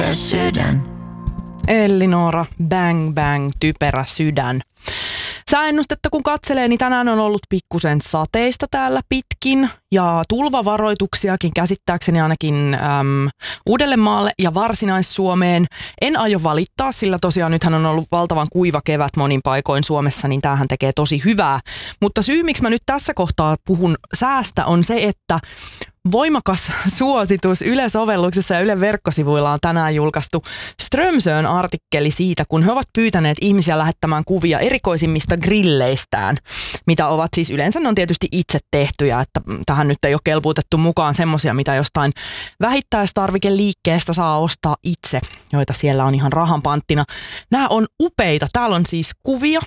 typerä sydän. Ellinora, bang bang, typerä sydän. Sääennustetta kun katselee, niin tänään on ollut pikkusen sateista täällä pitkin ja tulvavaroituksiakin käsittääkseni ainakin Uudellemaalle ja Varsinais-Suomeen. En aio valittaa, sillä tosiaan nythän on ollut valtavan kuiva kevät monin paikoin Suomessa, niin tämähän tekee tosi hyvää. Mutta syy, miksi mä nyt tässä kohtaa puhun säästä, on se, että voimakas suositus Yle-sovelluksessa ja Ylen verkkosivuilla on tänään julkaistu Strömsön artikkeli siitä, kun he ovat pyytäneet ihmisiä lähettämään kuvia erikoisimmista grilleistään, mitä ovat siis yleensä ne on tietysti itse tehtyjä, että tähän nyt ei ole kelpuutettu mukaan semmoisia, mitä jostain vähittäistarvikeliikkeestä saa ostaa itse, joita siellä on ihan rahan panttina. Nämä on upeita. Täällä on siis kuvia